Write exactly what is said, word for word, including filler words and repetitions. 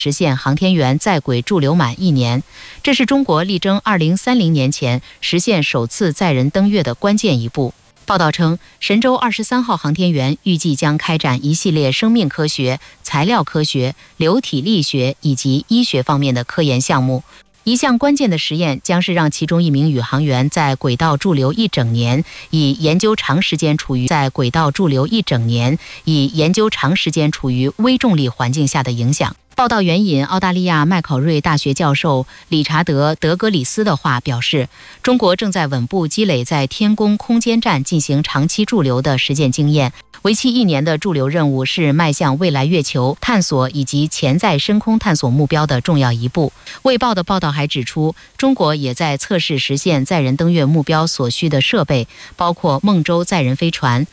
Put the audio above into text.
实现航天员在轨驻留满一年，这是中国力争二零三零年前实现首次载人登月的关键一步。报道称，神舟二十三号航天员预计将开展一系列生命科学、材料科学、流体力学以及医学方面的科研项目。一项关键的实验将是让其中一名宇航员在轨道驻留一整年，以研究长时间处于在轨道驻留一整年，以研究长时间处于微重力环境下的影响。报道援引澳大利亚麦考瑞大学教授理查德·德格里斯的话表示，中国正在稳步积累在天宫空间站进行长期驻留的实践经验。为期一年的驻留任务是迈向未来月球探索以及潜在深空探索目标的重要一步。卫报的报道还指出，中国也在测试实现载人登月目标所需的设备，包括梦舟载人飞船。